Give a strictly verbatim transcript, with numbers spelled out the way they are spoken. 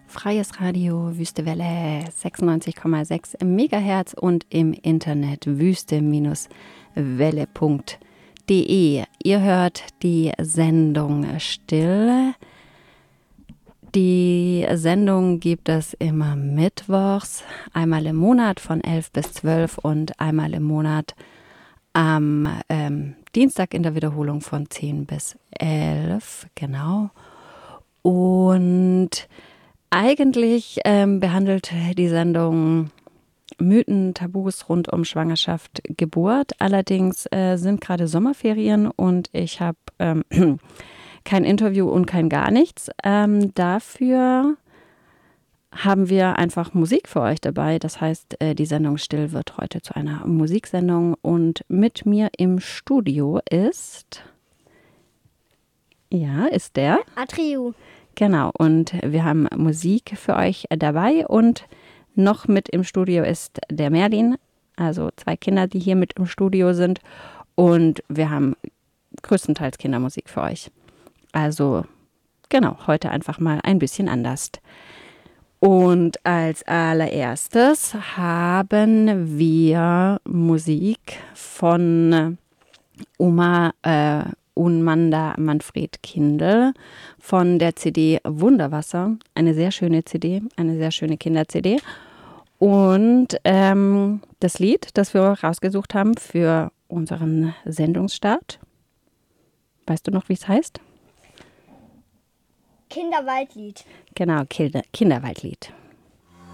Freies Radio, Wüstewelle, sechsundneunzig Komma sechs Megahertz und im Internet wüste Welle punkt de. Ihr hört die Sendung Still. Die Sendung gibt es immer mittwochs, einmal im Monat von elf bis zwölf und einmal im Monat am ähm, Dienstag in der Wiederholung von zehn bis elf, genau. Und eigentlich ähm, behandelt die Sendung Mythen, Tabus rund um Schwangerschaft, Geburt. Allerdings äh, sind gerade Sommerferien und ich habe ähm, kein Interview und kein gar nichts. Ähm, dafür haben wir einfach Musik für euch dabei. Das heißt, äh, die Sendung Still wird heute zu einer Musiksendung. Und mit mir im Studio ist, ja, ist der Atriu. Genau, und wir haben Musik für euch dabei. Und noch mit im Studio ist der Merlin, also zwei Kinder, die hier mit im Studio sind. Und wir haben größtenteils Kindermusik für euch. Also genau, heute einfach mal ein bisschen anders. Und als allererstes haben wir Musik von Oma äh, Unmanda Manfred Kindl von der C D Wunderwasser. Eine sehr schöne C D, eine sehr schöne Kinder-C D. Und ähm, das Lied, das wir rausgesucht haben für unseren Sendungsstart, weißt du noch, wie es heißt? Kinderwaldlied. Genau, Kinder, Kinderwaldlied.